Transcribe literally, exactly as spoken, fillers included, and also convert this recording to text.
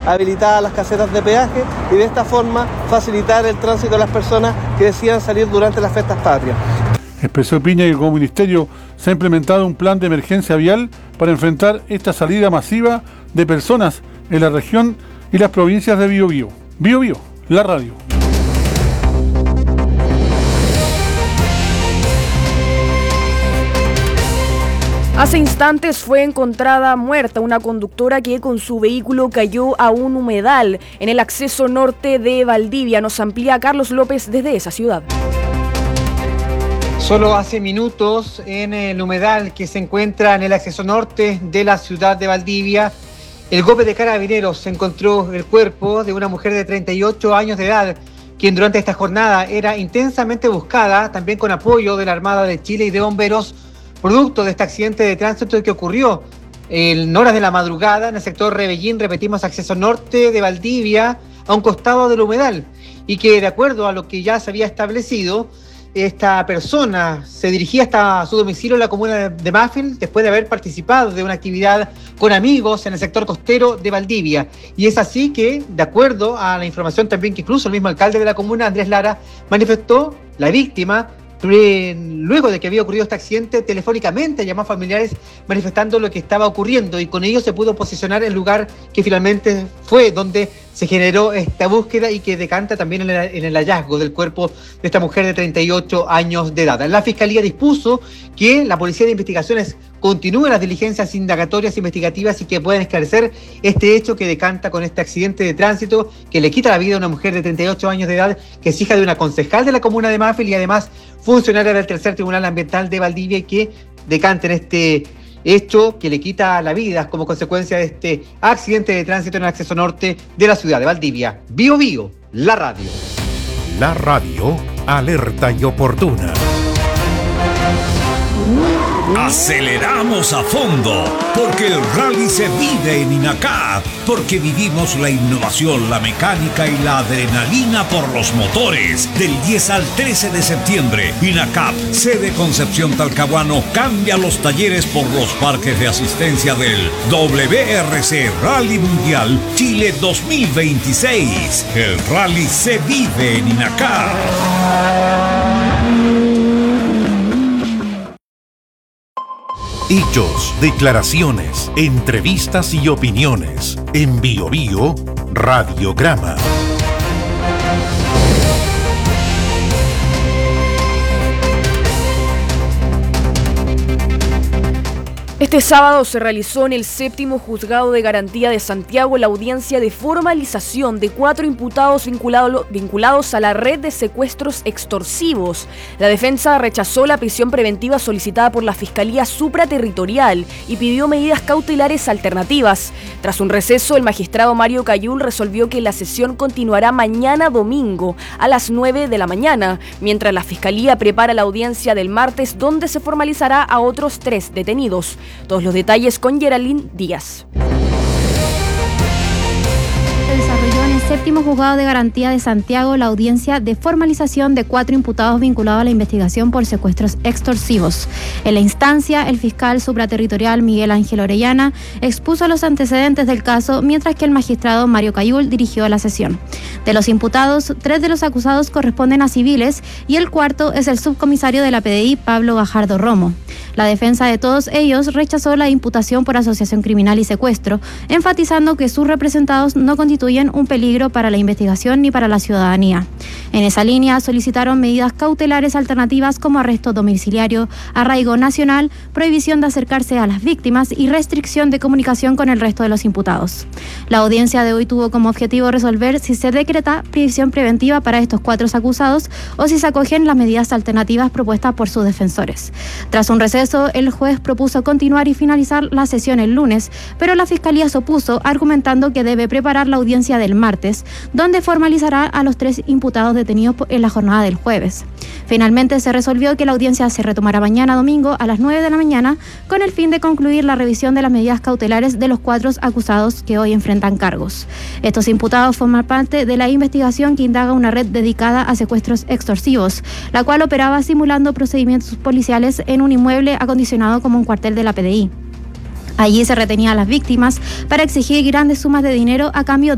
habilitadas las casetas de peaje y de esta forma facilitar el tránsito de las personas que decidan salir durante las fiestas patrias. Expresó Piña que como ministerio se ha implementado un plan de emergencia vial para enfrentar esta salida masiva de personas en la región y las provincias de Biobío. Biobío, la radio. Hace instantes fue encontrada muerta una conductora que con su vehículo cayó a un humedal en el acceso norte de Valdivia. Nos amplía Carlos López desde esa ciudad. Solo hace minutos en el humedal que se encuentra en el acceso norte de la ciudad de Valdivia, el golpe de Carabineros encontró el cuerpo de una mujer de treinta y ocho años de edad, quien durante esta jornada era intensamente buscada, también con apoyo de la Armada de Chile y de bomberos, producto de este accidente de tránsito que ocurrió en horas de la madrugada en el sector Rebellín, repetimos, acceso norte de Valdivia, a un costado del humedal, y que de acuerdo a lo que ya se había establecido, esta persona se dirigía hasta su domicilio en la comuna de Mafil después de haber participado de una actividad con amigos en el sector costero de Valdivia. Y es así que, de acuerdo a la información también que incluso el mismo alcalde de la comuna, Andrés Lara, manifestó, la víctima, luego de que había ocurrido este accidente, telefónicamente llamó a familiares manifestando lo que estaba ocurriendo, y con ello se pudo posicionar el lugar que finalmente fue donde se generó esta búsqueda y que decanta también en el, en el hallazgo del cuerpo de esta mujer de treinta y ocho años de edad. La Fiscalía dispuso que la Policía de Investigaciones continúe las diligencias indagatorias investigativas y que puedan esclarecer este hecho que decanta con este accidente de tránsito que le quita la vida a una mujer de treinta y ocho años de edad, que es hija de una concejal de la comuna de Mafil y además funcionaria del tercer Tribunal Ambiental de Valdivia, y que decanta en este hecho que le quita la vida como consecuencia de este accidente de tránsito en el acceso norte de la ciudad de Valdivia. Bio Bio, la radio. La radio, alerta y oportuna. Aceleramos a fondo, porque el rally se vive en INACAP, porque vivimos la innovación, la mecánica y la adrenalina por los motores. Del diez al trece de septiembre, INACAP, sede Concepción Talcahuano, cambia los talleres por los parques de asistencia del W R C Rally Mundial Chile dos mil veintiséis. El rally se vive en INACAP. Hechos, declaraciones, entrevistas y opiniones. En Bio Bio, Radiograma. Este sábado se realizó en el séptimo Juzgado de Garantía de Santiago la audiencia de formalización de cuatro imputados vinculados, vinculados a la red de secuestros extorsivos. La defensa rechazó la prisión preventiva solicitada por la Fiscalía Supraterritorial y pidió medidas cautelares alternativas. Tras un receso, el magistrado Mario Cayul resolvió que la sesión continuará mañana domingo a las nueve de la mañana, mientras la Fiscalía prepara la audiencia del martes, donde se formalizará a otros tres detenidos. Todos los detalles con Geraldine Díaz. Se desarrolló en el séptimo Juzgado de Garantía de Santiago la audiencia de formalización de cuatro imputados vinculados a la investigación por secuestros extorsivos. En la instancia, el fiscal supraterritorial Miguel Ángel Orellana expuso los antecedentes del caso, mientras que el magistrado Mario Cayul dirigió la sesión. De los imputados, tres de los acusados corresponden a civiles y el cuarto es el subcomisario de la P D I, Pablo Gajardo Romo. La defensa de todos ellos rechazó la imputación por asociación criminal y secuestro, enfatizando que sus representados no constituyen un peligro para la investigación ni para la ciudadanía. En esa línea solicitaron medidas cautelares alternativas como arresto domiciliario, arraigo nacional, prohibición de acercarse a las víctimas y restricción de comunicación con el resto de los imputados. La audiencia de hoy tuvo como objetivo resolver si se decreta prisión preventiva para estos cuatro acusados o si se acogen las medidas alternativas propuestas por sus defensores. Tras un receso, el juez propuso continuar y finalizar la sesión el lunes, pero la Fiscalía se opuso, argumentando que debe preparar la audiencia del martes, donde formalizará a los tres imputados detenidos en la jornada del jueves. Finalmente se resolvió que la audiencia se retomará mañana domingo a las nueve de la mañana, con el fin de concluir la revisión de las medidas cautelares de los cuatro acusados que hoy enfrentan cargos. Estos imputados forman parte de la investigación que indaga una red dedicada a secuestros extorsivos, la cual operaba simulando procedimientos policiales en un inmueble acondicionado como un cuartel de la P D I. Allí se retenía a las víctimas para exigir grandes sumas de dinero a cambio